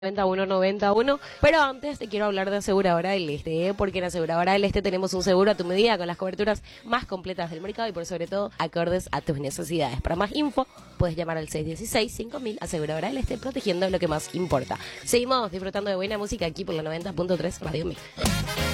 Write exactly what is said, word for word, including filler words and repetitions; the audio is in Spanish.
noventa y uno noventa y uno, pero antes te quiero hablar de Aseguradora del Este, ¿eh? Porque en Aseguradora del Este tenemos un seguro a tu medida con las coberturas más completas del mercado y por sobre todo acordes a tus necesidades. Para más info puedes llamar al seis uno seis, cinco mil, Aseguradora del Este, protegiendo lo que más importa. Seguimos disfrutando de buena música aquí por la noventa punto tres Radio Mix.